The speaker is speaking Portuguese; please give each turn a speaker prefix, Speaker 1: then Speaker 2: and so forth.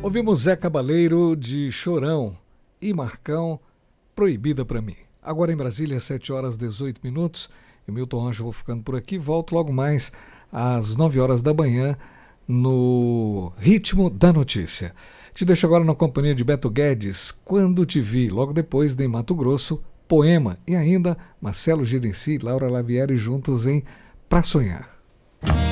Speaker 1: Ouvimos Zé Cabaleiro de Chorão e Marcão, Proibida Pra Mim. Agora em Brasília, 7h18. Eu, Milton Anjo, vou ficando por aqui. Volto logo mais às 9h da manhã no Ritmo da Notícia. Te deixo agora na companhia de Beto Guedes, Quando Te Vi. Logo depois, em Mato Grosso, Poema. E ainda Marcelo Girenci e Laura Lavieri juntos em Pra Sonhar.